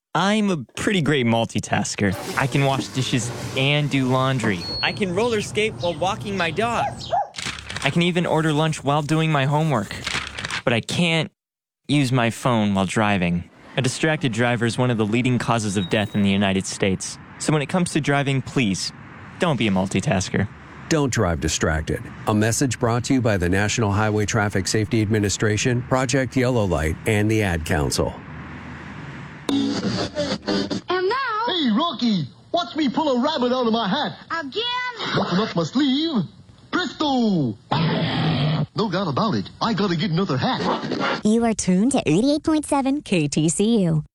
I'm a pretty great multitasker. I can wash dishes and do laundry. I can roller skate while walking my dog. I can even order lunch while doing my homework. But I can't use my phone while driving. A distracted driver is one of the leading causes of death in the United States. So when it comes to driving, please, don't be a multitasker. Don't drive distracted. A message brought to you by the National Highway Traffic Safety Administration, Project Yellow Light, and the Ad Council. And now... Hey, Rocky, watch me pull a rabbit out of my hat. Again? Nothing up my sleeve. Presto! No doubt about it. I gotta get another hat. You are tuned to 88.7 KTCU.